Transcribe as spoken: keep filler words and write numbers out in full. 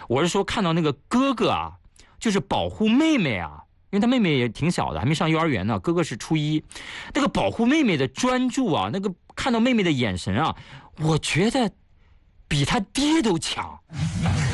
我是说看到那个哥哥啊，就是保护妹妹啊，因为他妹妹也挺小的，还没上幼儿园呢，哥哥是初一，那个保护妹妹的专注啊，那个看到妹妹的眼神啊，我觉得比他爹都强。